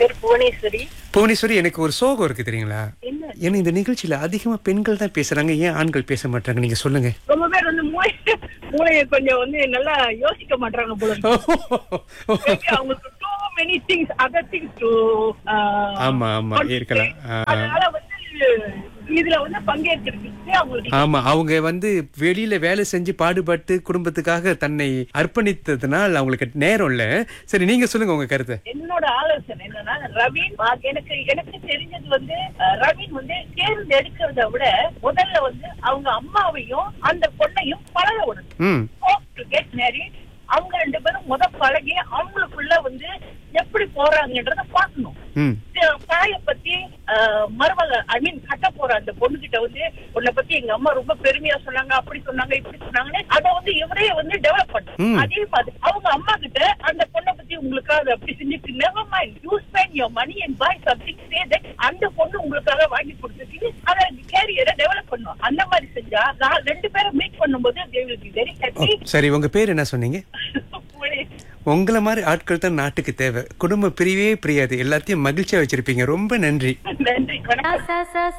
பேர் புவனேஸ்வரி. புவனேஸ்வரி, எனக்கு ஒரு சோகம் இருக்கு தெரியுங்களா? என்ன? ஏன்னா இந்த நிகழ்ச்சியில அதிகமா பெண்கள் தான் பேசுறாங்க, ஏன் ஆண்கள் பேச மாட்டாங்க? நீங்க சொல்லுங்க. ரொம்ப பேர் வந்து மூளையை கொஞ்சம் வந்து நல்லா யோசிக்க மாட்டாங்க போல இருக்கு. அவங்களுக்கு too many things, other things to ஆமா ஆமா இருக்கலாம். அதனால வந்து இதுல வந்து பங்கேற்கிறது அவங்களுக்கு. ஆமா, அவங்க வந்து வெளியில வேலை செஞ்சு பாடுபட்டு குடும்பத்துக்காக தன்னை அர்ப்பணித்ததுனால் அவங்களுக்கு நேரம் இல்ல. சரி, நீங்க சொல்லுங்க உங்க கருத்தை. என்னோட ஆலோசனை என்னன்னா, ரவீன் எனக்கு தெரிஞ்சது வந்து ரவீன் வந்து தேர்ந்தெடுக்கிறத விட முதல்ல வந்து அவங்க அம்மாவையும் அந்த பொண்ணையும் பழக விடணும். அவங்க 2 பேரும் பழகி அவங்களுக்குள்ள வந்து எப்படி போறாங்கன்றத பாக்கணும். தாய பத்தி மருமக கட்ட போற அந்த பொண்ணு கிட்ட வந்து உன்னை பத்தி எங்க அம்மா ரொம்ப பெருமையா சொன்னாங்க, அப்படி சொன்னாங்க, இப்படி சொன்னாங்கன்னு அதை வந்து இவரே வந்து டெவலப் பண்ணும். அதே மாதிரி அவங்க அம்மா கிட்ட அந்த பொண்ணை பத்தி உங்களுக்காக அப்படி செஞ்சுட்டு never mind, you spend your money and buy something, say that அந்த பொண்ணு உங்களுக்காக வாங்கி கொடுத்துட்டு அதை கேரியரை டெவலப் பண்ணும். அந்த மாதிரி செஞ்சா 2 பேரும் மீட் பண்ணும்போது they will be very happy. சரி, உங்க பேர் என்ன சொன்னீங்க? உங்களை மாதிரி ஆட்கள் தான் நாட்டுக்கு தேவை. குடும்ப பிரிவே பிரியாது, எல்லாத்தையும் மகிழ்ச்சியா வச்சிருப்பீங்க. ரொம்ப நன்றி. நன்றி.